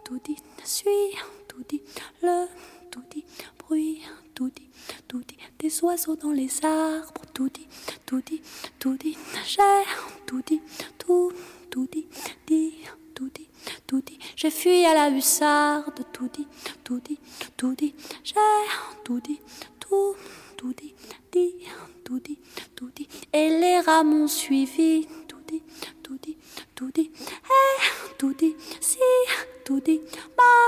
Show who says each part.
Speaker 1: tout dit, suis, tout dit, le, tout dit, bruit, tout dit, des oiseaux dans les arbres, tout dit, j'ai, tout dit, tout dit, tout dit, j'ai fui à la hussarde, tout dit, j'ai, tout dit, tout dit, et les rats m'ont suivi, tout dit, et tout dit, si, tout dit, ma